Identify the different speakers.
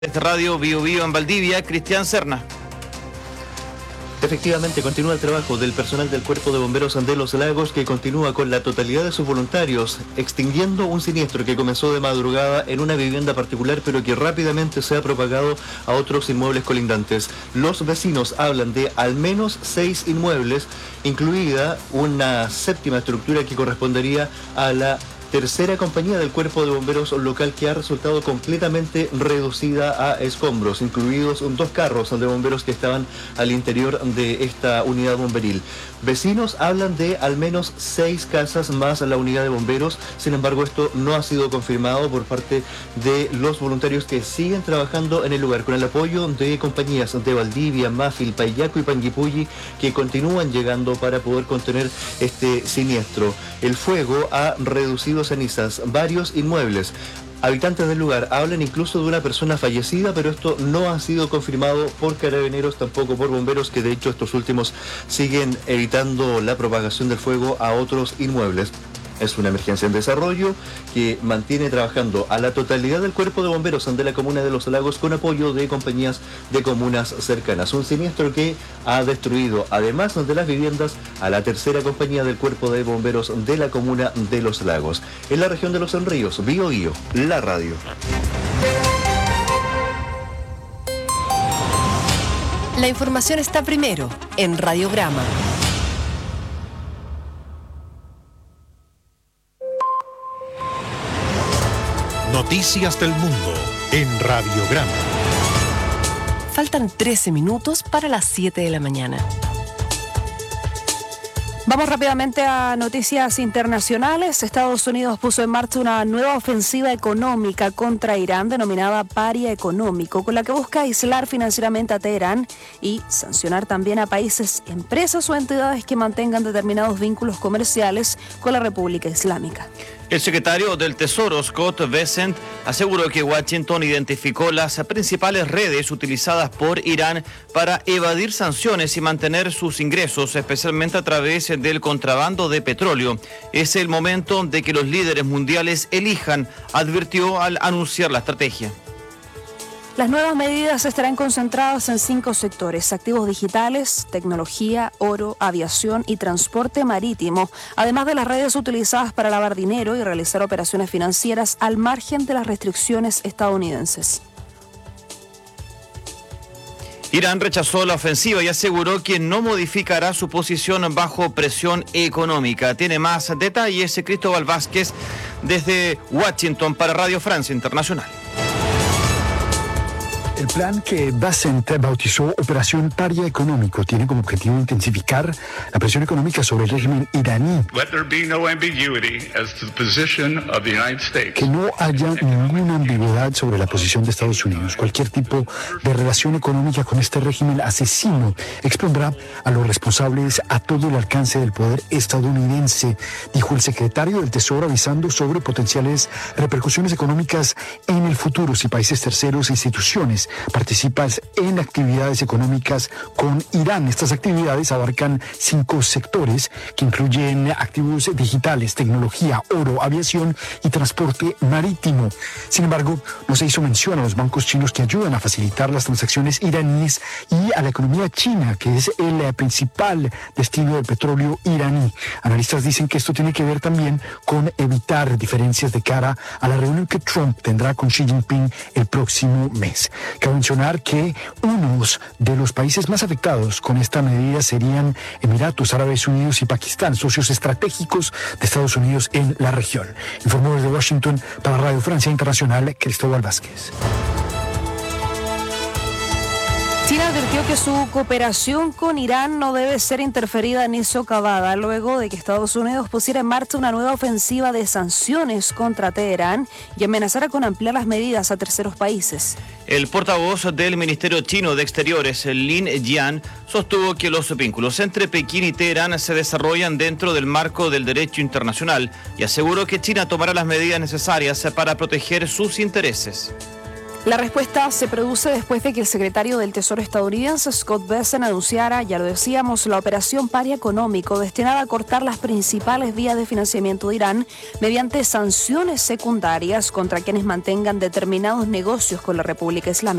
Speaker 1: Radio Bio Bio en Valdivia, Cristian Serna.
Speaker 2: Efectivamente, continúa el trabajo del personal del Cuerpo de Bomberos de Los Lagos, que continúa con la totalidad de sus voluntarios, extinguiendo un siniestro que comenzó de madrugada en una vivienda particular, pero que rápidamente se ha propagado a otros inmuebles colindantes. Los vecinos hablan de al menos 6 inmuebles, incluida una séptima estructura que correspondería a la tercera compañía del Cuerpo de Bomberos local, que ha resultado completamente reducida a escombros, incluidos 2 carros de bomberos que estaban al interior de esta unidad bomberil. Vecinos hablan de al menos 6 casas más la unidad de bomberos. Sin embargo, esto no ha sido confirmado por parte de los voluntarios que siguen trabajando en el lugar, con el apoyo de compañías de Valdivia, Mafil, Payaco y Panguipulli, que continúan llegando para poder contener este siniestro. El fuego ha reducido cenizas varios inmuebles. Habitantes del lugar hablan incluso de una persona fallecida, pero esto no ha sido confirmado por carabineros, tampoco por bomberos, que de hecho estos últimos siguen evitando la propagación del fuego a otros inmuebles. Es una emergencia en desarrollo que mantiene trabajando a la totalidad del Cuerpo de Bomberos de la comuna de Los Lagos, con apoyo de compañías de comunas cercanas. Un siniestro que ha destruido, además de las viviendas, a la tercera compañía del Cuerpo de Bomberos de la comuna de Los Lagos. En la región de Los Ríos, Bio Bio, la radio.
Speaker 3: La información está primero en Radiograma.
Speaker 4: Noticias del mundo en Radiograma.
Speaker 3: Faltan 13 minutos para las 7 de la mañana.
Speaker 5: Vamos rápidamente a noticias internacionales. Estados Unidos puso en marcha una nueva ofensiva económica contra Irán denominada Paria Económico, con la que busca aislar financieramente a Teherán y sancionar también a países, empresas o entidades que mantengan determinados vínculos comerciales con la República Islámica.
Speaker 1: El secretario del Tesoro, Scott Bessent, aseguró que Washington identificó las principales redes utilizadas por Irán para evadir sanciones y mantener sus ingresos, especialmente a través del contrabando de petróleo. Es el momento de que los líderes mundiales elijan, advirtió al anunciar la estrategia.
Speaker 5: Las nuevas medidas estarán concentradas en 5 sectores: activos digitales, tecnología, oro, aviación y transporte marítimo, además de las redes utilizadas para lavar dinero y realizar operaciones financieras al margen de las restricciones estadounidenses.
Speaker 1: Irán rechazó la ofensiva y aseguró que no modificará su posición bajo presión económica. Tiene más detalles Cristóbal Vázquez desde Washington para Radio Francia Internacional.
Speaker 6: El plan que Bessent bautizó Operación Paria Económico tiene como objetivo intensificar la presión económica sobre el régimen iraní. Que no haya ninguna ambigüedad sobre la posición de Estados Unidos. Cualquier tipo de relación económica con este régimen asesino expondrá a los responsables a todo el alcance del poder estadounidense, dijo el secretario del Tesoro, avisando sobre potenciales repercusiones económicas en el futuro si países terceros e instituciones participan en actividades económicas con Irán. Estas actividades abarcan 5 sectores que incluyen activos digitales, tecnología, oro, aviación y transporte marítimo. Sin embargo, no se hizo mención a los bancos chinos que ayudan a facilitar las transacciones iraníes y a la economía china, que es el principal destino del petróleo iraní. Analistas dicen que esto tiene que ver también con evitar diferencias de cara a la reunión que Trump tendrá con Xi Jinping el próximo mes. Cabe mencionar que unos de los países más afectados con esta medida serían Emiratos Árabes Unidos y Pakistán, socios estratégicos de Estados Unidos en la región. Informó desde Washington para Radio Francia Internacional, Cristóbal Vázquez.
Speaker 5: China advirtió que su cooperación con Irán no debe ser interferida ni socavada, luego de que Estados Unidos pusiera en marcha una nueva ofensiva de sanciones contra Teherán y amenazara con ampliar las medidas a terceros países.
Speaker 1: El portavoz del Ministerio Chino de Exteriores, Lin Jian, sostuvo que los vínculos entre Pekín y Teherán se desarrollan dentro del marco del derecho internacional y aseguró que China tomará las medidas necesarias para proteger sus intereses.
Speaker 5: La respuesta se produce después de que el secretario del Tesoro estadounidense, Scott Bessent, anunciara, ya lo decíamos, la operación Paria Económico destinada a cortar las principales vías de financiamiento de Irán mediante sanciones secundarias contra quienes mantengan determinados negocios con la República Islámica.